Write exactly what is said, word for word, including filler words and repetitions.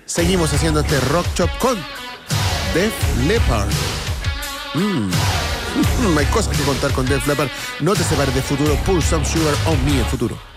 Seguimos haciendo este Rock Chop con Def Leppard. Mm. Hay cosas que contar con Def Leppard. No te separes de Futuro. Pour Some Sugar on Me en Futuro.